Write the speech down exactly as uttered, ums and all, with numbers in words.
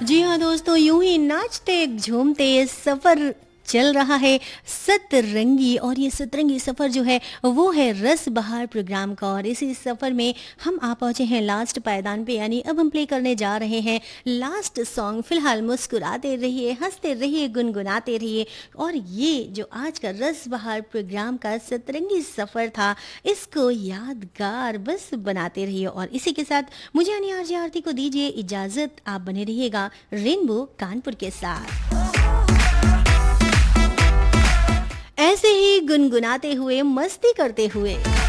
जी हाँ दोस्तों, यूं ही नाचते झूमते सफर चल रहा है सतरंगी। और ये सतरंगी सफ़र जो है वो है रस बहार प्रोग्राम का। और इसी सफ़र में हम आ पहुँचे हैं लास्ट पायदान पे, यानी अब हम प्ले करने जा रहे हैं लास्ट सॉन्ग। फिलहाल मुस्कुराते रहिए, हंसते रहिए, गुनगुनाते रहिए। और ये जो आज का रस बहार प्रोग्राम का सतरंगी सफ़र था, इसको यादगार बस बनाते रहिए। और इसी के साथ मुझे यानी आरजे आरती को दीजिए इजाज़त। आप बने रहिएगा रेनबो कानपुर के साथ, ऐसे ही गुनगुनाते हुए, मस्ती करते हुए।